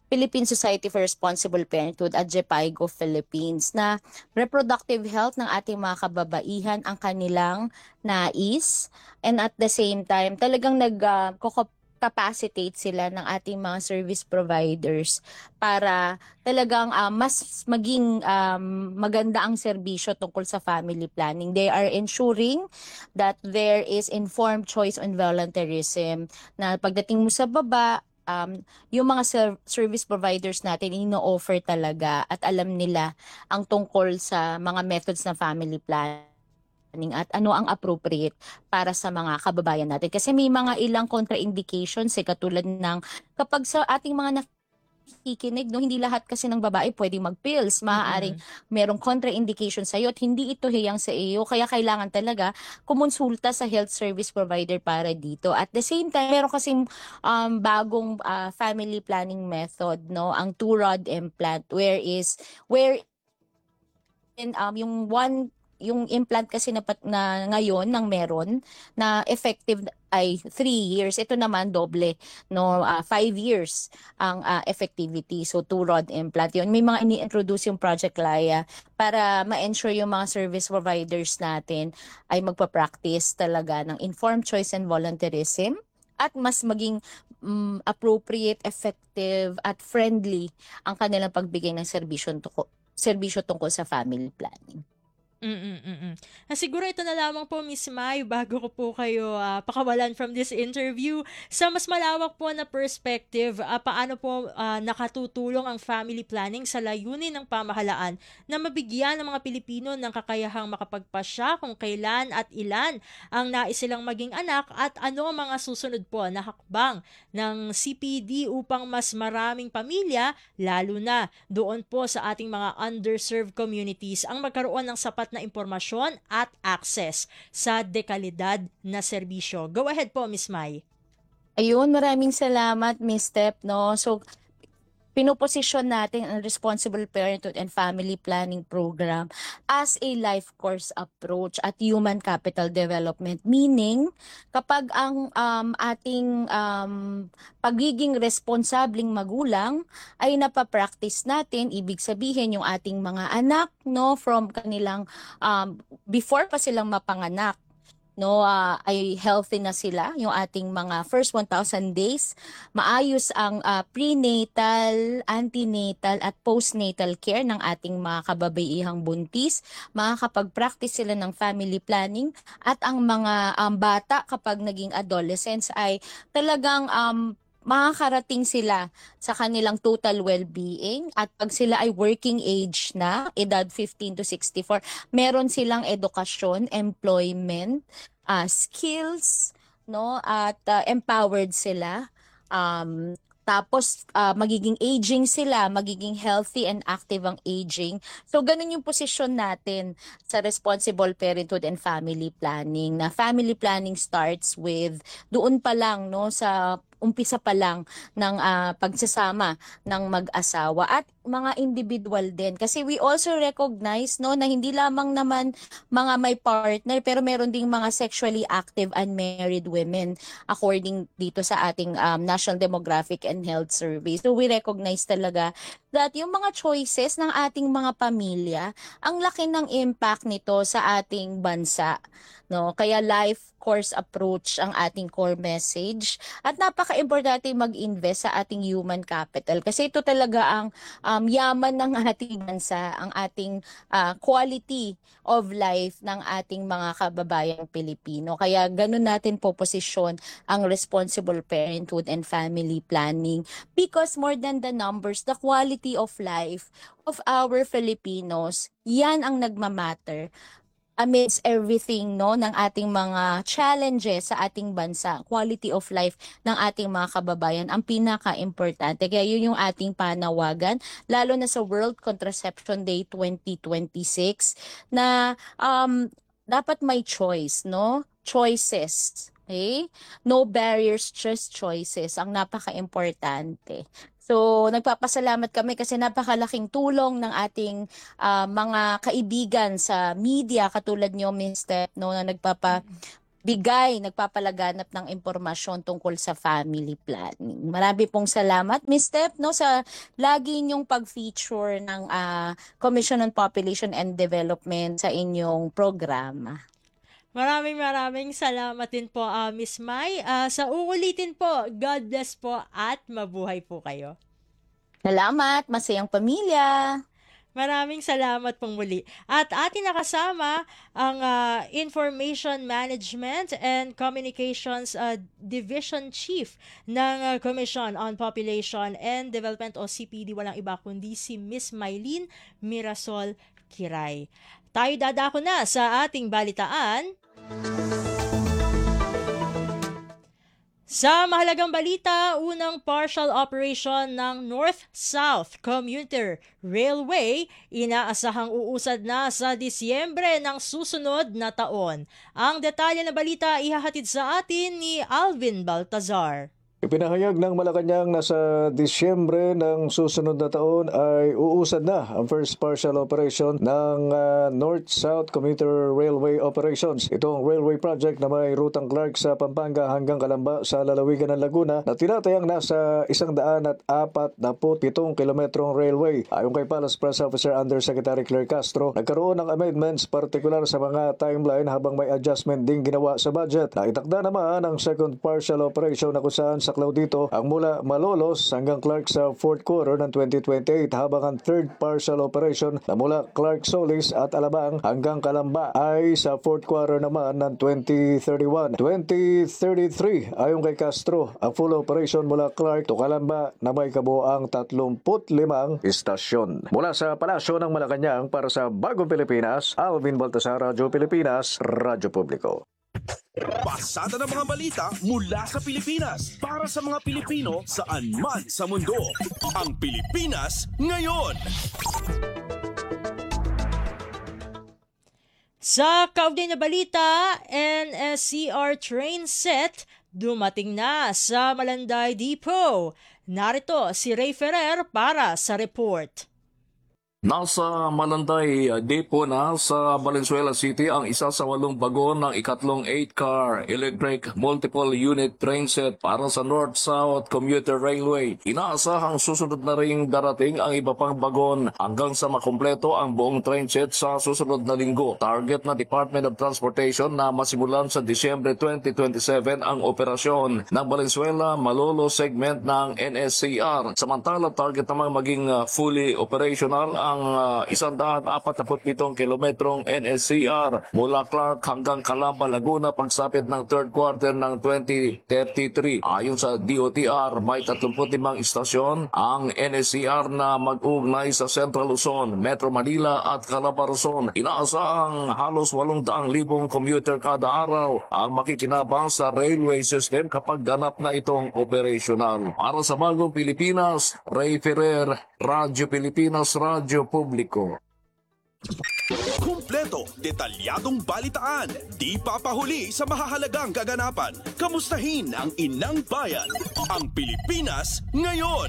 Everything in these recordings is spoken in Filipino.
Philippine Society for Responsible Parenthood at JPIGO Philippines na reproductive health ng ating mga kababaihan ang kanilang nais, and at the same time talagang capacitate sila ng ating mga service providers para talagang mas maging maganda ang serbisyo tungkol sa family planning. They are ensuring that there is informed choice on volunteerism, na pagdating mo sa baba, yung mga service providers natin ino-offer talaga at alam nila ang tungkol sa mga methods ng family planning at ano ang appropriate para sa mga kababayan natin. Kasi may mga ilang contraindications katulad ng kapag sa ating mga nakikinig, no, hindi lahat kasi ng babae pwedeng mag-pills. Maaaring Mm. merong contraindication sa iyo at hindi ito hiyang sa iyo. Kaya kailangan talaga kumonsulta sa health service provider para dito. At the same time, meron kasing bagong family planning method, no, ang two-rod implant, where yung implant kasi na ngayon ng meron na effective ay 3 years. Ito naman doble, no, 5 years ang effectivity. So two rod implant yun. May mga ini-introduce yung Project Laya para ma-ensure yung mga service providers natin ay magpa-practice talaga ng informed choice and volunteerism at mas maging appropriate, effective at friendly ang kanilang pagbigay ng serbisyo tungkol sa family planning. Siguro ito na lamang po, Miss Mai, bago ko po kayo pakawalan from this interview. Sa mas malawak po na perspective, paano po nakatutulong ang family planning sa layunin ng pamahalaan na mabigyan ng mga Pilipino ng kakayahang makapagpasya kung kailan at ilan ang nais silang maging anak, at ano ang mga susunod po na hakbang ng CPD upang mas maraming pamilya, lalo na doon po sa ating mga underserved communities, ang magkaroon ng sapat na impormasyon at access sa dekalidad na serbisyo. Go ahead po, Miss Mai. Ayun, maraming salamat, Miss Step, no? So, pinoposisyon natin ang Responsible Parenthood and Family Planning Program as a life course approach at human capital development. Meaning, kapag ang ating pagiging responsableng magulang ay napapractice natin, ibig sabihin yung ating mga anak, no, from kanilang before pa silang mapanganak, no, ay healthy na sila, yung ating mga first 1,000 days, maayos ang prenatal, antenatal at postnatal care ng ating mga kababaihang buntis, makakapag-practice sila ng family planning, at ang mga bata kapag naging adolescents ay talagang makakarating sila sa kanilang total well-being, at pag sila ay working age na, edad 15 to 64, meron silang edukasyon, employment, skills, no, at empowered sila. Tapos magiging aging sila, magiging healthy and active ang aging. So ganun yung posisyon natin sa responsible parenthood and family planning. Na family planning starts with doon pa lang, no, sa umpisa pa lang ng pagsasama ng mag-asawa at mga individual din, kasi we also recognize, no, na hindi lamang naman mga may partner, pero meron ding mga sexually active unmarried women according dito sa ating National Demographic and Health Survey. So we recognize talaga that yung mga choices ng ating mga pamilya, ang laki ng impact nito sa ating bansa, no? Kaya life course approach ang ating core message, at napaka-importante mag-invest sa ating human capital kasi ito talaga ang yaman ng ating bansa, ang ating quality of life ng ating mga kababayang Pilipino. Kaya ganun natin po posisyon ang responsible parenthood and family planning, because more than the numbers, the quality of life of our Filipinos, yan ang nagmamatter amidst everything, no, ng ating mga challenges sa ating bansa. Quality of life ng ating mga kababayan ang pinaka-importante. Kaya yun yung ating panawagan, lalo na sa World Contraception Day 2026, na dapat may choice, no? Choices. Okay? No barriers, just choices. Ang napaka-importante. So, nagpapasalamat kami kasi napakalaking tulong ng ating mga kaibigan sa media katulad nyo, Miss Steph, no, na nagpapalaganap ng impormasyon tungkol sa family planning. Marami pong salamat, Ms. Steph, no, sa lagi niyong pag-feature ng Commission on Population and Development sa inyong programa. Maraming salamat din po, Miss Mai. Sa uulitin po, God bless po at mabuhay po kayo. Salamat, masayang pamilya. Maraming salamat pong muli. At atin nakasama ang Information Management and Communications Division Chief ng Commission on Population and Development o CPD, walang iba kundi si Miss Maylene Mirasol Kiray. Tayo dadako na sa ating balitaan. Sa mahalagang balita, unang partial operation ng North-South Commuter Railway inaasahang uusad na sa Disyembre ng susunod na taon. Ang detalye ng balita ihahatid sa atin ni Alvin Baltazar. Ipinahayag ng Malacanang na sa Disyembre ng susunod na taon ay uusad na ang first partial operation ng North-South Commuter Railway Operations. Itong railway project na may rutang Clark sa Pampanga hanggang Calamba sa lalawigan ng Laguna na tinatayang nasa 147 kilometrong railway. Ayon kay Palace Press Officer Undersecretary Claire Castro, nagkaroon ng amendments partikular sa mga timeline habang may adjustment ding ginawa sa budget. Naitakda naman ang second partial operation na kung saan saklaw dito ang mula Malolos hanggang Clark sa fourth quarter ng 2028 habang ang third partial operation na mula Clark Solis at Alabang hanggang Calamba ay sa fourth quarter naman ng 2031. 2033 ayon kay Castro, ang full operation mula Clark to Calamba na may kabuoang 35 istasyon. Mula sa Palasyo ng Malacanang para sa Bagong Pilipinas, Alvin Baltasar, Radyo Pilipinas, Radyo Publiko. Pasada ng mga balita mula sa Pilipinas para sa mga Pilipino saan man sa mundo. Ang Pilipinas ngayon. Sa kaugnay na balita, NSCR train set dumating na sa Malanday Depot. Narito si Ray Ferrer para sa report. Nasa Malanday Depot na sa Valenzuela City ang isa sa 8 bagon ng ikatlong 8-car electric multiple unit train set para sa North-South Commuter Railway. Inaasahang susunod na ring darating ang iba pang bagon hanggang sa makumpleto ang buong train set sa susunod na linggo. Target na Department of Transportation na masimulan sa Disyembre 2027 ang operasyon ng Valenzuela Malolo segment ng NSCR. Samantala, target namang maging fully operational ang 147 kilometrong NSCR mula Clark hanggang Calamba, Laguna pagsapit ng third quarter ng 2033. Ayon sa DOTR, may 35 istasyon ang NSCR na mag-ugnay sa Central Luzon, Metro Manila at Calamba, Luzon. Inaasahang halos 800,000 commuter kada araw ang makikinabang sa railway system kapag ganap na itong operational. Para sa Bagong Pilipinas, Ray Ferrer, Radyo Pilipinas, Radyo Publiko. Kumpleto, detalyadong balitaan, di papahuli sa mahahalagang kaganapan. Kamustahin ang inang bayan, ang Pilipinas ngayon.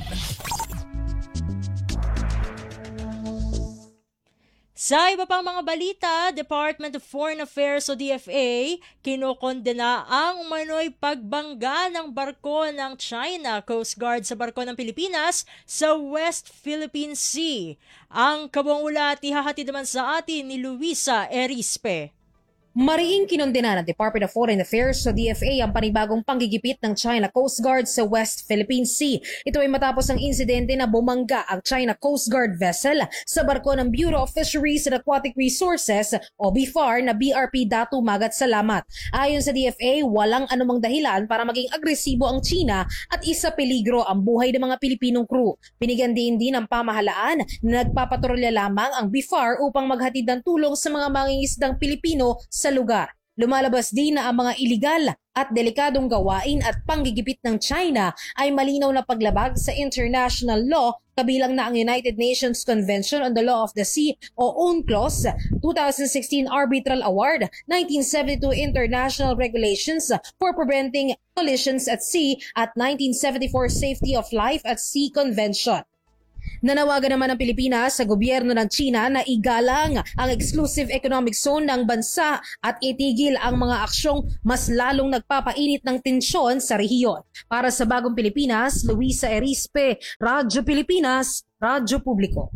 Sa iba pang mga balita, Department of Foreign Affairs o DFA, kinokondena ang umano'y pagbangga ng barko ng China Coast Guard sa barko ng Pilipinas sa West Philippine Sea. Ang kabuang ulat ihahatid naman sa atin ni Luisa Erispe. Mariing kinondena ng Department of Foreign Affairs o DFA ang panibagong panggigipit ng China Coast Guard sa West Philippine Sea. Ito ay matapos ang insidente na bumangga ang China Coast Guard vessel sa barko ng Bureau of Fisheries and Aquatic Resources o BFAR na BRP Datu Magat Salamat. Ayon sa DFA, walang anumang dahilan para maging agresibo ang China at isa peligro ang buhay ng mga Pilipinong crew. Binigyan din ng pamahalaan na nagpapatrolya lamang ang BFAR upang maghatid ng tulong sa mga mangingisdang Pilipino sa lugar. Lumalabas din na ang mga iligal at delikadong gawain at panggigipit ng China ay malinaw na paglabag sa international law kabilang na ang United Nations Convention on the Law of the Sea o UNCLOS, 2016 Arbitral Award, 1972 International Regulations for Preventing Collisions at Sea at 1974 Safety of Life at Sea Convention. Nanawagan naman ng Pilipinas sa gobyerno ng China na igalang ang exclusive economic zone ng bansa at itigil ang mga aksyong mas lalong nagpapainit ng tensyon sa rehiyon. Para sa Bagong Pilipinas, Luisa Erispe, Radyo Pilipinas, Radyo Publiko.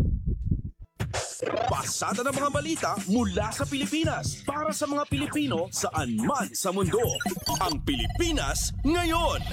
Pasada ng mga balita mula sa Pilipinas para sa mga Pilipino saan man sa mundo. Ang Pilipinas ngayon.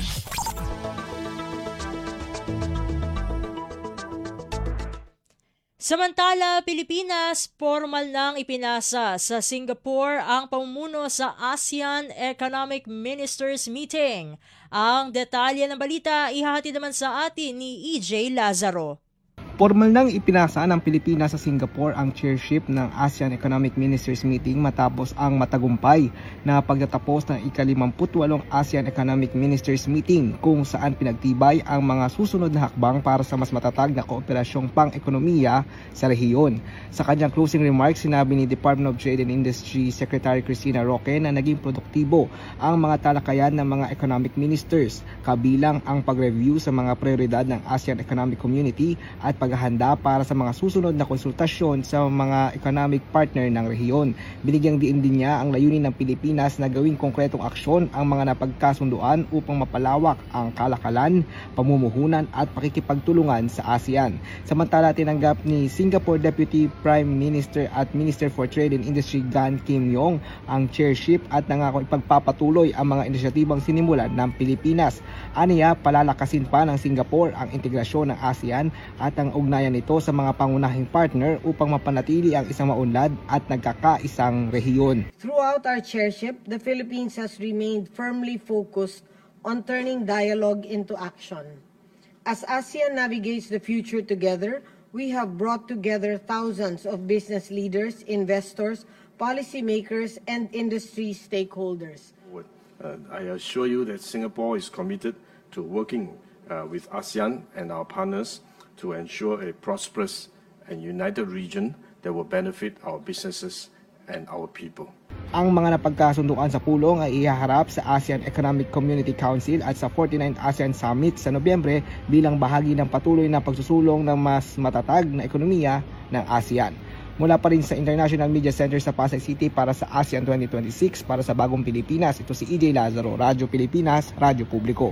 Samantala, Pilipinas, formal nang ipinasa sa Singapore ang pamumuno sa ASEAN Economic Ministers Meeting. Ang detalye ng balita ihahatid naman sa atin ni EJ Lazaro. Formal nang ipinasa ng Pilipinas sa Singapore ang chairship ng ASEAN Economic Ministers Meeting matapos ang matagumpay na pagtatapos ng ika-58 ASEAN Economic Ministers Meeting kung saan pinagtibay ang mga susunod na hakbang para sa mas matatag na kooperasyong pang-ekonomiya sa rehiyon. Sa kanyang closing remarks, sinabi ni Department of Trade and Industry Secretary Cristina Roque na naging produktibo ang mga talakayan ng mga economic ministers, kabilang ang pag-review sa mga prioridad ng ASEAN Economic Community at paghahanda para sa mga susunod na konsultasyon sa mga economic partner ng rehiyon. Binigyang diin din niya ang layunin ng Pilipinas na gawing konkretong aksyon ang mga napagkasunduan upang mapalawak ang kalakalan, pamumuhunan at pakikipagtulungan sa ASEAN. Samantala, tinanggap ni Singapore Deputy Prime Minister at Minister for Trade and Industry Gan Kim Yong ang chairship at nangako ipagpapatuloy ang mga inisyatibang sinimulan ng Pilipinas. Aniya, palalakasin pa ng Singapore ang integrasyon ng ASEAN at ang ugnayan nito sa mga pangunahing partner upang mapanatili ang isang maunlad at nagkakaisang rehiyon. Throughout our chairship, the Philippines has remained firmly focused on turning dialogue into action. As ASEAN navigates the future together, we have brought together thousands of business leaders, investors, policymakers, and industry stakeholders. I assure you that Singapore is committed to working with ASEAN and our partners to ensure a prosperous and united region that will benefit our businesses and our people. Ang mga napagkasunduan sa pulong ay ihaharap sa ASEAN Economic Community Council at sa 49th ASEAN Summit sa Nobyembre bilang bahagi ng patuloy na pagsusulong ng mas matatag na ekonomiya ng ASEAN. Mula pa rin sa International Media Center sa Pasay City para sa ASEAN 2026 para sa Bagong Pilipinas, ito si EJ Lazaro, Radyo Pilipinas, Radyo Publiko.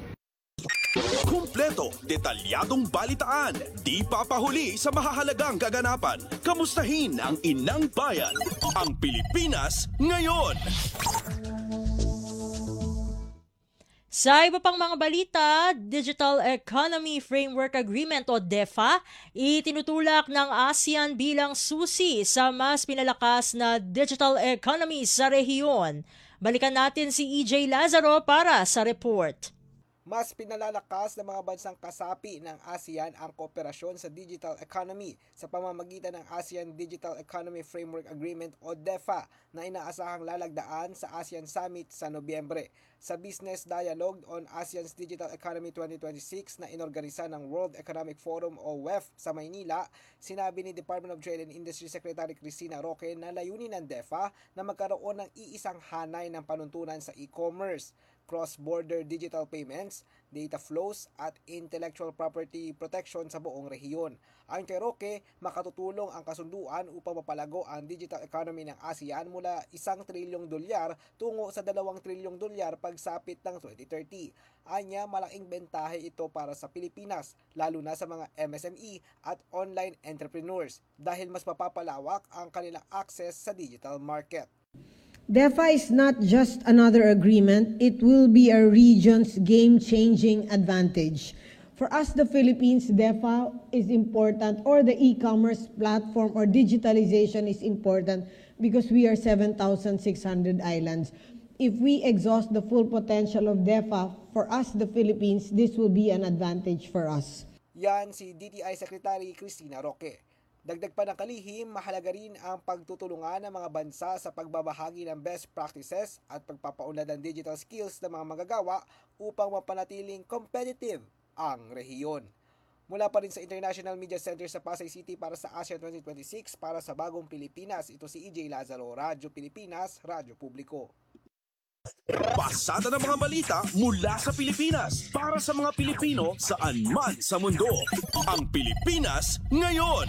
Kumpleto, detalyadong balitaan, di papahuli sa mahahalagang kaganapan. Kamustahin ang inang bayan, ang Pilipinas ngayon. Sa iba pang mga balita, Digital Economy Framework Agreement o DEFA, itinutulak ng ASEAN bilang susi sa mas pinalakas na digital economy sa rehiyon. Balikan natin si EJ Lazaro para sa report. Mas pinalalakas ng mga bansang kasapi ng ASEAN ang kooperasyon sa digital economy sa pamamagitan ng ASEAN Digital Economy Framework Agreement o DEFA na inaasahang lalagdaan sa ASEAN Summit sa Nobyembre. Sa Business Dialogue on ASEAN's Digital Economy 2026 na inorganisa ng World Economic Forum o WEF sa Maynila, sinabi ni Department of Trade and Industry Secretary Cristina Roque na layunin ng DEFA na magkaroon ng iisang hanay ng panuntunan sa e-commerce, cross-border digital payments, data flows at intellectual property protection sa buong rehiyon. Ayon kay Roque, makatutulong ang kasunduan upang mapalago ang digital economy ng ASEAN mula $1 trilyong tungo sa $2 trilyong pagsapit ng 2030. Anya, malaking bentahe ito para sa Pilipinas, lalo na sa mga MSME at online entrepreneurs dahil mas mapapalawak ang kanilang access sa digital market. DEFA is not just another agreement, it will be a region's game-changing advantage. For us, the Philippines, DEFA is important, or the e-commerce platform or digitalization is important because we are 7,600 islands. If we exhaust the full potential of DEFA, for us, the Philippines, this will be an advantage for us. Yan si DTI Secretary Cristina Roque. Dagdag pa ng kalihim, mahalaga rin ang pagtutulungan ng mga bansa sa pagbabahagi ng best practices at pagpapaunlad ng digital skills ng mga manggagawa upang mapanatiling competitive ang rehiyon. Mula pa rin sa International Media Center sa Pasay City para sa ASEAN 2026 para sa Bagong Pilipinas, ito si EJ Lazaro, Radyo Pilipinas, Radyo Publiko. Pasada ng mga balita mula sa Pilipinas para sa mga Pilipino saan man sa mundo. Ang Pilipinas ngayon.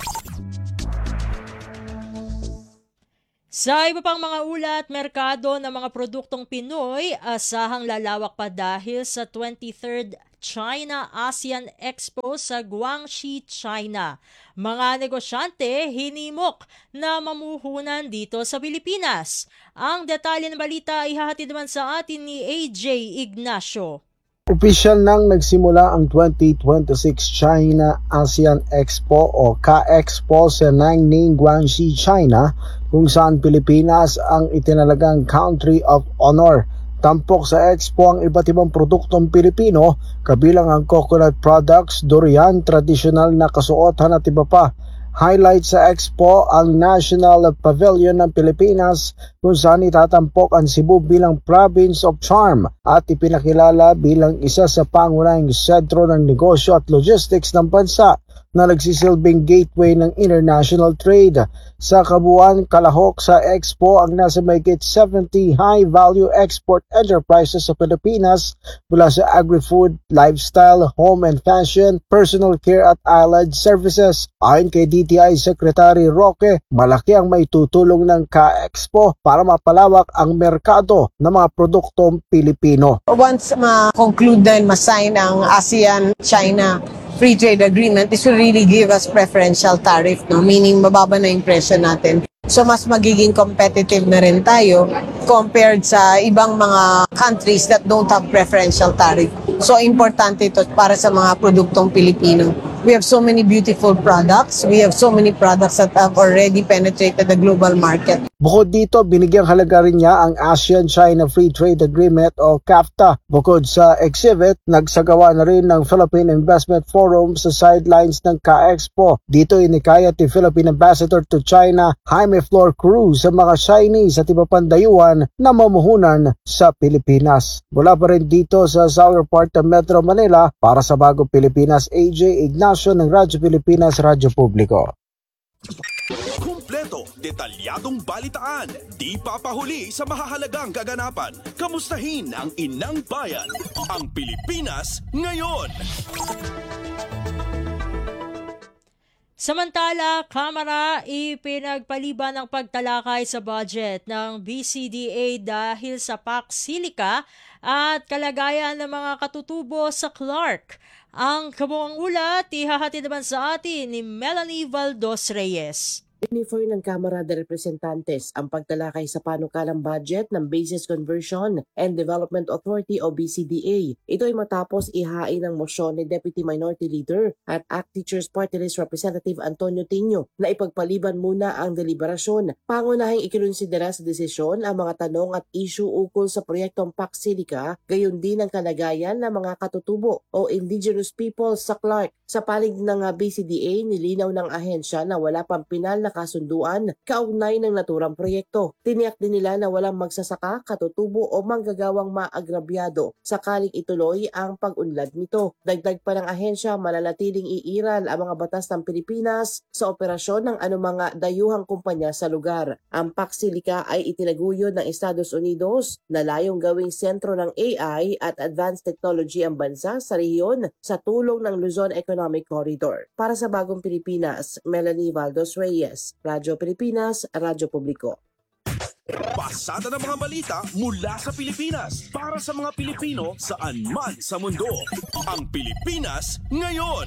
Sa iba pang mga ulat, merkado ng mga produktong Pinoy, asahang lalawak pa dahil sa 23rd China-ASEAN Expo sa Guangxi, China. Mga negosyante hinimok na mamuhunan dito sa Pilipinas. Ang detalye ng balita ay hahatid naman sa atin ni AJ Ignacio. Opisyal nang nagsimula ang 2026 China-ASEAN Expo o Ka-Expo sa Nanning, Guangxi, China, kung saan Pilipinas ang itinalagang Country of Honor. Tampok sa Expo ang iba't ibang produktong Pilipino, kabilang ang coconut products, durian, tradisyonal na kasuotan at iba pa. Highlight sa Expo ang National Pavilion ng Pilipinas kung saan itatampok ang Cebu bilang Province of Charm at ipinakilala bilang isa sa pangunahing sentro ng negosyo at logistics ng bansa na nagsisilbing gateway ng international trade. Sa kabuuan, kalahok sa Expo ang nasa mahigit 70 high-value export enterprises sa Pilipinas mula sa agri-food, lifestyle, home and fashion, personal care at allied services. Ayon kay DTI Secretary Roque, malaki ang maitutulong ng Ka-Expo para mapalawak ang merkado ng mga produktong Pilipino. Once ma-conclude na ma-sign ang ASEAN-China Free Trade Agreement, this will really give us preferential tariff, no? Meaning mababa na yung presyo natin. So mas magiging competitive na rin tayo compared sa ibang mga countries that don't have preferential tariff. So importante ito para sa mga produktong Pilipino. We have so many beautiful products. We have so many products that have already penetrated the global market. Bukod dito, binigyang halaga rin niya ang ASEAN-China Free Trade Agreement o CAFTA. Bukod sa exhibit, nagsagawa na rin ng Philippine Investment Forum sa sidelines ng Ka-Expo. Dito inikayat ni Philippine Ambassador to China, Jaime Flor Cruz, sa mga Chinese at iba pang dayuhan na mamuhunan sa Pilipinas. Mula pa rin dito sa Southern part ng Metro Manila, para sa Bagong Pilipinas, AJ Ignacio ng Radyo Pilipinas, Radyo Publiko. Kumpleto, detalyadong balitaan, di papahuli sa mahahalagang kaganapan. Kamustahin ang inang bayan, ang Pilipinas ngayon. Samantala, Kamara ipinagpaliban ang pagtalakay sa budget ng BCDA dahil sa PAC Silica at kalagayan ng mga katutubo sa Clark. Ang kabuang ulat, ihahatid naman sa atin ni Melanie Valdos Reyes. Inifor ng Kamara de Representantes ang pagtalakay sa panukalang budget ng Bases Conversion and Development Authority o BCDA. Ito ay matapos ihain ng mosyon ni Deputy Minority Leader at ACT Teachers Party List Representative Antonio Tinio na ipagpaliban muna ang deliberasyon. Pangunahing ikinonsidera sa desisyon ang mga tanong at issue ukol sa proyektong PAC Silica, gayon din ang kalagayan ng mga katutubo o indigenous people sa Clark. Sa panig ng BCDA, nilinaw ng ahensya na wala pang pinal na kasunduan kaugnay ng naturang proyekto. Tiniyak din nila na walang magsasaka, katutubo o manggagawang maagrabyado sakaling ituloy ang pag-unlad nito. Dagdag pa ng ahensya, mananatiling iiral ang mga batas ng Pilipinas sa operasyon ng anumang dayuhang kumpanya sa lugar. Ang PAC Silica ay itinaguyod ng Estados Unidos na layong gawing sentro ng AI at advanced technology ang bansa sa rehiyon sa tulong ng Luzon Economic Corridor. Para sa Bagong Pilipinas, Melanie Valdos Reyes, Radyo Pilipinas, Radyo Publiko. Pasada ng mga balita mula sa Pilipinas para sa mga Pilipino saan man sa mundo. Ang Pilipinas ngayon.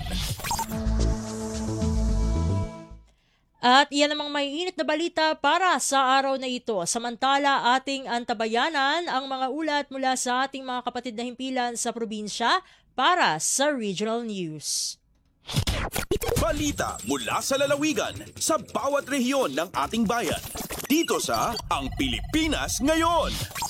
At iyan namang may init na balita para sa araw na ito. Samantala, ating antabayanan ang mga ulat mula sa ating mga kapatid na himpilan sa probinsya para sa Regional News. Balita mula sa lalawigan sa bawat rehiyon ng ating bayan. Dito sa Ang Pilipinas Ngayon.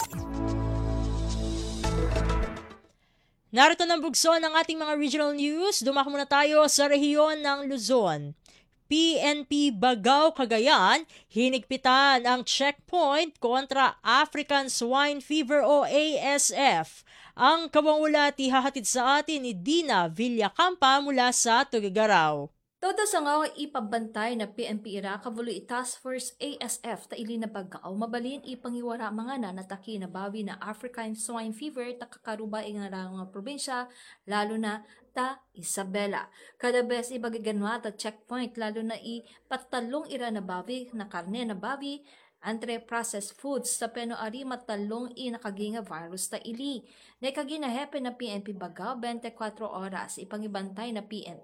Narito ng bugso ng ating mga regional news. Dumako muna tayo sa rehiyon ng Luzon. PNP Bagao, Cagayan, hinigpitan ang checkpoint kontra African Swine Fever o ASF. Ang kabuang ulat ihahatid sa atin ni Dina Villacampa mula sa Tuguegarao. Todo sa nga ipabantay na PNP Ira kavuloy Task Force ASF ta ili na pagkaaw mabalin ipangiwara mga nanataki na bawi na African swine fever ta kakaruba ing nga probinsya lalo na ta Isabela. Kada bes ibagiganwa ta checkpoint lalo na patalong ira na bawi na karne na bawi entre processed foods sa penoari matalong nakaginga virus ta ili. Nekagina hepe na PNP Bagao 24 oras ipangibantay na PNP